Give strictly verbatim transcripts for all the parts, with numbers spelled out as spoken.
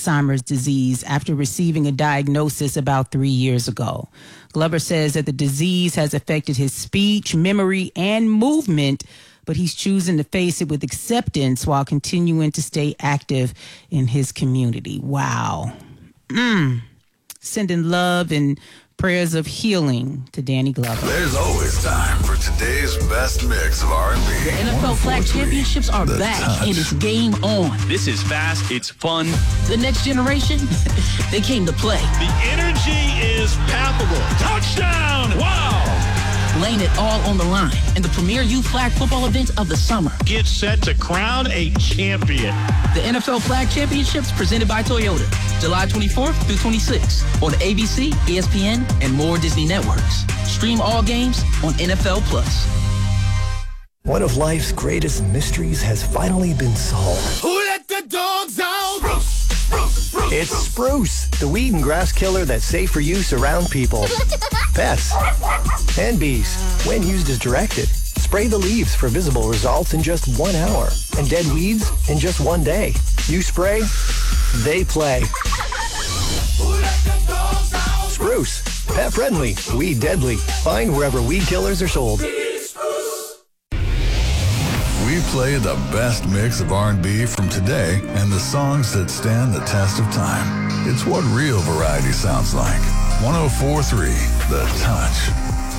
Alzheimer's disease after receiving a diagnosis about three years ago. Glover says that the disease has affected his speech, memory, and movement, but he's choosing to face it with acceptance while continuing to stay active in his community. Wow. Mm. Sending love and prayers of healing to Danny Glover. There's always time for today's best mix of R and B. The N F L Flag Championships are The back, touch. and it's game on. This is fast. It's fun. The next generation, they came to play. The energy is palpable. Touchdown! Wow! Laying it all on the line in the premier youth flag football event of the summer. Get set to crown a champion. The N F L Flag Championships presented by Toyota. July twenty-fourth through twenty-sixth on A B C, E S P N, and more Disney networks. Stream all games on N F L Plus. One of life's greatest mysteries has finally been solved. Who let the dogs out? It's Spruce, the weed and grass killer that's safe for use around people, pets, and bees. When used as directed, spray the leaves for visible results in just one hour and dead weeds in just one day. You spray, they play. Spruce, pet friendly, weed deadly. Find wherever weed killers are sold. We play the best mix of R and B from today and the songs that stand the test of time. It's what real variety sounds like. one oh four point three, The Touch.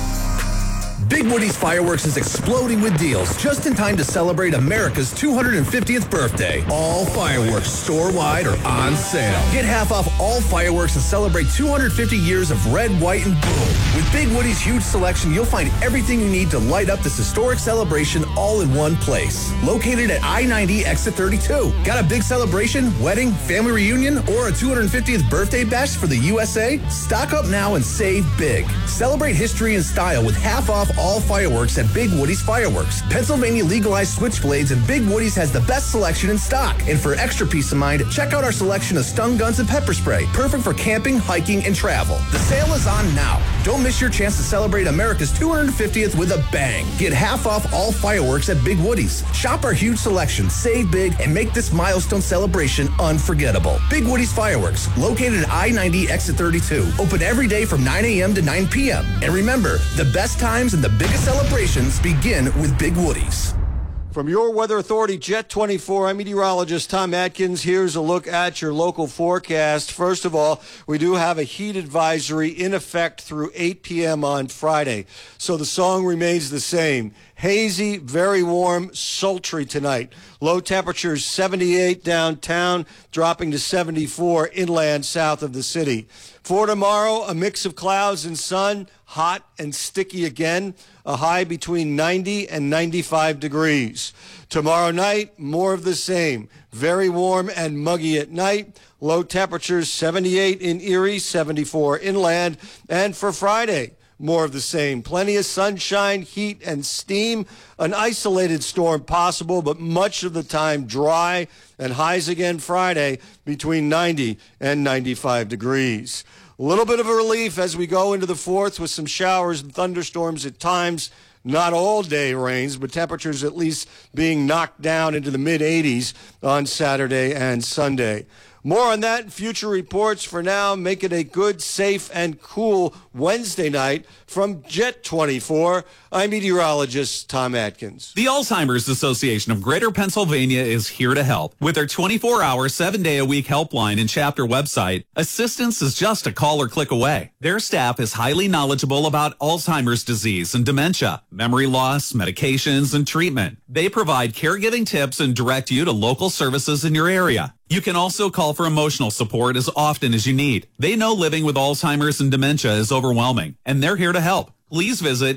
Big Woody's Fireworks is exploding with deals just in time to celebrate America's two hundred fiftieth birthday. All fireworks store-wide are on sale. Get half off all fireworks and celebrate two hundred fifty years of red, white, and boom. With Big Woody's huge selection, you'll find everything you need to light up this historic celebration all in one place. Located at I ninety exit thirty-two. Got a big celebration, wedding, family reunion, or a two hundred fiftieth birthday bash for the U S A? Stock up now and save big. Celebrate history and style with half off all fireworks at Big Woody's Fireworks. Pennsylvania legalized switchblades, and Big Woody's has the best selection in stock. And for extra peace of mind, check out our selection of stun guns and pepper spray. Perfect for camping, hiking, and travel. The sale is on now. Don't miss your chance to celebrate America's two hundred fiftieth with a bang. Get half off all fireworks at Big Woody's. Shop our huge selection, save big, and make this milestone celebration unforgettable. Big Woody's Fireworks, located at I ninety exit thirty-two. Open every day from nine a.m. to nine p.m. And remember, the best times and the biggest celebrations begin with Big Woody's. From your Weather Authority Jet twenty-four, I'm meteorologist Tom Atkins. Here's a look at your local forecast. First of all, we do have a heat advisory in effect through eight p.m. on Friday. So the song remains the same. Hazy, very warm, sultry tonight. Low temperatures seventy-eight downtown, dropping to seventy-four inland south of the city. For tomorrow, a mix of clouds and sun, hot and sticky again. A high between ninety and ninety-five degrees. Tomorrow night, more of the same. Very warm and muggy at night. Low temperatures seventy-eight in Erie, seventy-four inland. And for Friday, more of the same. Plenty of sunshine, heat, and steam. An isolated storm possible, but much of the time dry. And highs again Friday between ninety and ninety-five degrees. A little bit of a relief as we go into the fourth with some showers and thunderstorms at times. Not all day rains, but temperatures at least being knocked down into the mid eighties on Saturday and Sunday. More on that in future reports. For now, make it a good, safe, and cool Wednesday night. From Jet twenty-four, I'm meteorologist Tom Atkins. The Alzheimer's Association of Greater Pennsylvania is here to help. With their twenty-four hour, seven day a week helpline and chapter website, assistance is just a call or click away. Their staff is highly knowledgeable about Alzheimer's disease and dementia, memory loss, medications, and treatment. They provide caregiving tips and direct you to local services in your area. You can also call for emotional support as often as you need. They know living with Alzheimer's and dementia is overwhelming, and they're here to help. Please visit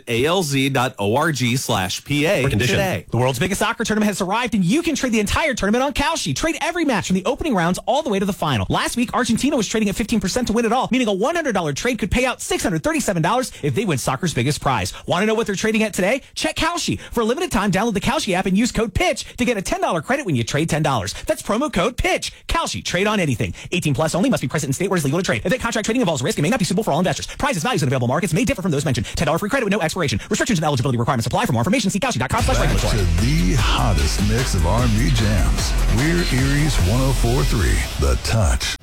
alz.org slash PA today. The world's biggest soccer tournament has arrived, and you can trade the entire tournament on Kalshi. Trade every match from the opening rounds all the way to the final. Last week, Argentina was trading at fifteen percent to win it all, meaning a one hundred dollars trade could pay out six hundred thirty-seven dollars if they win soccer's biggest prize. Want to know what they're trading at today? Check Kalshi. For a limited time, download the Kalshi app and use code PITCH to get a ten dollars credit when you trade ten dollars. That's promo code PITCH. Kalshi. Trade on anything. eighteen plus only. Must be present in state where it's legal to trade. Event contract trading involves risk and may not be suitable for all investors. Prizes, values, and available markets may differ from those mentioned. ten dollars free credit with no expiration. Restrictions and eligibility requirements apply. For more information, see Kalshi dot com slash regulatory. Back to the hottest mix of R and B jams. We're Erie's one oh four point three, The Touch.